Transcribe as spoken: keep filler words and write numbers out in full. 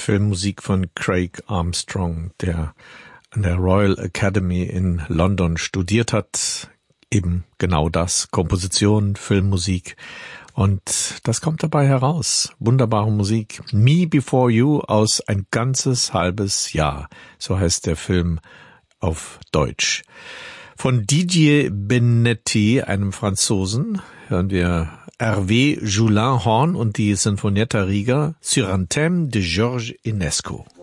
Filmmusik von Craig Armstrong, der an der Royal Academy in London studiert hat. Eben genau das, Komposition, Filmmusik. Und das kommt dabei heraus. Wunderbare Musik. Me Before You aus Ein ganzes halbes Jahr. So heißt der Film auf Deutsch. Von Didier Benetti, einem Franzosen, hören wir Hervé Joulin Horn und die Sinfonietta Riga sur un thème de Georges Enesco.